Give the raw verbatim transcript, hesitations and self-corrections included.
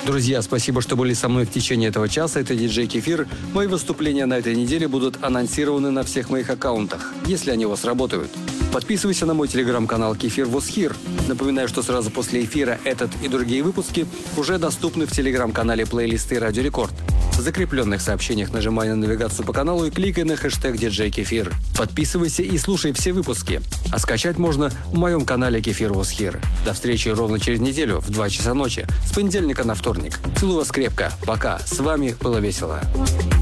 Друзья, спасибо, что были со мной в течение этого часа. Это диджей Кефир. Мои выступления на этой неделе будут анонсированы на всех моих аккаунтах, если они у вас работают. Подписывайся на мой телеграм-канал Кефир Was Here. Напоминаю, что сразу после эфира этот и другие выпуски уже доступны в телеграм-канале плейлисты Радио Рекорд. В закрепленных сообщениях нажимай на навигацию по каналу и кликай на хэштег диджей Кефир. Подписывайся и слушай все выпуски. А скачать можно в моем канале Кефир Was Here. До встречи ровно через неделю в два часа ночи, с понедельника на вторник. Целую вас крепко. Пока. С вами было весело.